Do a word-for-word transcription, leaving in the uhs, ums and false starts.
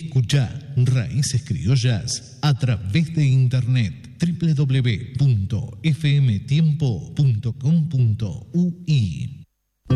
Escuchá Raíces Criollas a través de internet doble u doble u doble u punto f m tiempo punto com punto u i.